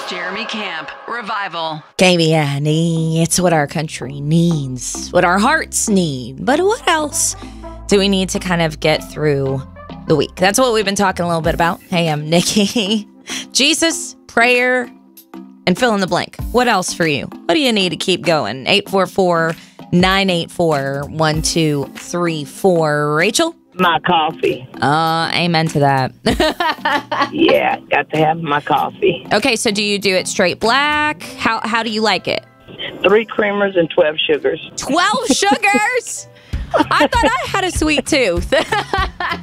Jeremy Camp, Revival. KBNE, it's what our country needs, what our hearts need. But what else do we need to kind of get through the week? That's what we've been talking a little bit about. Hey, I'm Nikki. Jesus, prayer, and fill in the blank. What else for you? What do you need to keep going? 844-984-1234. Rachel? My coffee. Amen to that. Yeah, got to have my coffee. Okay, so do you do it straight black? How do you like it? 3 creamers and 12 sugars. 12 sugars? I thought I had a sweet tooth.